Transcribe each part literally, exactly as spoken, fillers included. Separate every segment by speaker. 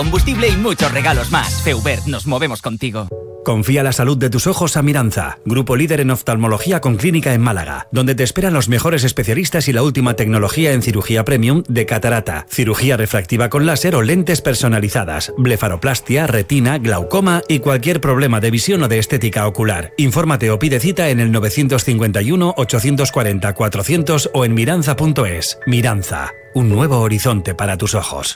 Speaker 1: Combustible y muchos regalos más. Feuber, nos movemos contigo.
Speaker 2: Confía la salud de tus ojos a Miranza, grupo líder en oftalmología con clínica en Málaga, donde te esperan los mejores especialistas y la última tecnología en cirugía premium de catarata, cirugía refractiva con láser o lentes personalizadas, blefaroplastia, retina, glaucoma y cualquier problema de visión o de estética ocular. Infórmate o pide cita en el nueve cinco uno, ocho cuatro cero, cuatrocientos o en miranza punto es. Miranza, un nuevo horizonte para tus ojos.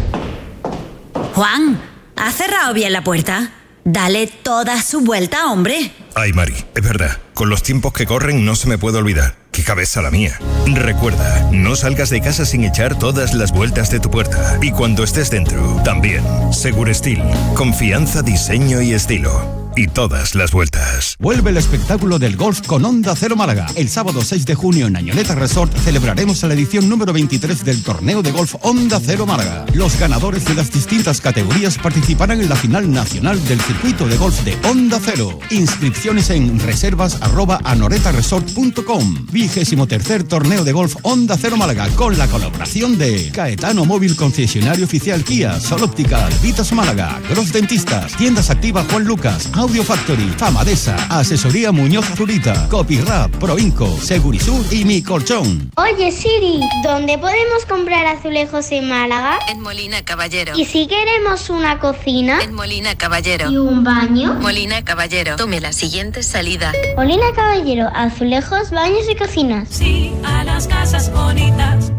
Speaker 3: Juan, ¿has cerrado bien la puerta? Dale toda su vuelta, hombre.
Speaker 4: Ay, Mari, es verdad. Con los tiempos que corren no se me puede olvidar. ¡Qué cabeza la mía! Recuerda, no salgas de casa sin echar todas las vueltas de tu puerta. Y cuando estés dentro, también. Segurestil. Confianza, diseño y estilo. Y todas las vueltas.
Speaker 5: Vuelve el espectáculo del golf con Onda Cero Málaga. El sábado seis de junio en Añoleta Resort celebraremos la edición número veintitrés del torneo de golf Onda Cero Málaga. Los ganadores de las distintas categorías participarán en la final nacional del circuito de golf de Onda Cero. Inscripciones en reservas arroba anoretaresort punto com. Vigésimo tercer torneo de golf Onda Cero Málaga con la colaboración de Caetano Móvil, concesionario oficial Kia, Sol Óptica, Vitas Málaga, Gros Dentistas, Tiendas Activa Juan Lucas, Audio Factory, Famadesa, Asesoría Muñoz Zurita, Copyrap, Proinco, Segurisur y Mi Colchón.
Speaker 6: Oye Siri, ¿dónde podemos comprar azulejos en Málaga?
Speaker 7: En Molina Caballero.
Speaker 6: ¿Y si queremos una cocina?
Speaker 7: En Molina Caballero.
Speaker 6: ¿Y un baño?
Speaker 7: Molina Caballero. Tome la siguiente salida.
Speaker 6: Molina Caballero, azulejos, baños y cocinas.
Speaker 8: Sí, a las casas bonitas.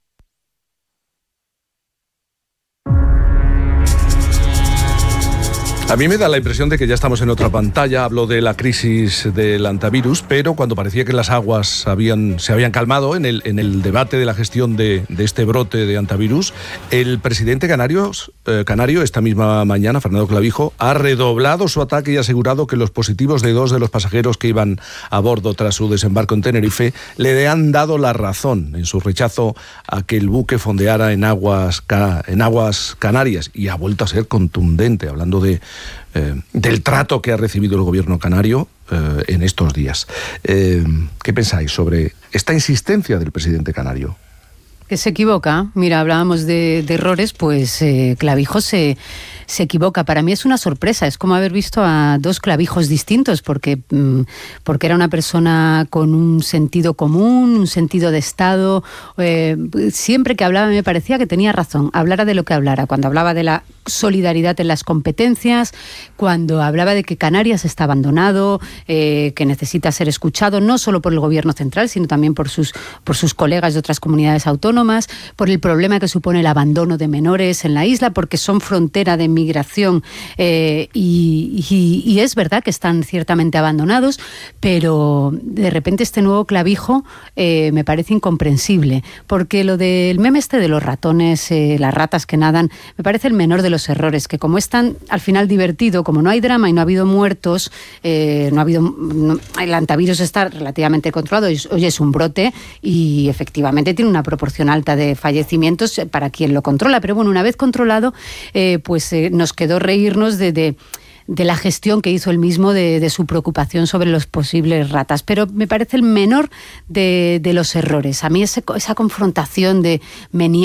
Speaker 9: A mí me da la impresión de que ya estamos en otra pantalla. Hablo de la crisis del antivirus, pero cuando parecía que las aguas habían, se habían calmado en el, en el debate de la gestión de, de este brote de antivirus, el presidente Canarios, eh, canario, esta misma mañana, Fernando Clavijo, ha redoblado su ataque y ha asegurado que los positivos de dos de los pasajeros que iban a bordo tras su desembarco en Tenerife le han dado la razón en su rechazo a que el buque fondeara en aguas, en aguas canarias, y ha vuelto a ser contundente, hablando de Eh, del trato que ha recibido el gobierno canario eh, en estos días. Eh, ¿Qué pensáis sobre esta insistencia del presidente canario?
Speaker 10: Que se equivoca. Mira, hablábamos de, de errores, pues eh, Clavijo se, se equivoca. Para mí es una sorpresa, es como haber visto a dos Clavijos distintos, porque, porque era una persona con un sentido común, un sentido de Estado. Eh, siempre que hablaba me parecía que tenía razón, hablara de lo que hablara. Cuando hablaba de la solidaridad en las competencias, cuando hablaba de que Canarias está abandonado, eh, que necesita ser escuchado, no solo por el gobierno central, sino también por sus, por sus colegas de otras comunidades autónomas, por el problema que supone el abandono de menores en la isla, porque son frontera de migración eh, y, y, y es verdad que están ciertamente abandonados, pero de repente este nuevo Clavijo eh, me parece incomprensible, porque lo del meme este de los ratones, eh, las ratas que nadan, me parece el menor de los errores, que como es tan al final divertido, como no hay drama y no ha habido muertos, eh, no ha habido no, el antivirus está relativamente controlado, hoy es un brote y efectivamente tiene una proporción alta de fallecimientos para quien lo controla, pero bueno, una vez controlado, eh, pues eh, nos quedó reírnos de, de de la gestión que hizo él mismo de, de su preocupación sobre los posibles ratas. Pero me parece el menor de, de los errores. A mí ese, esa confrontación de Menier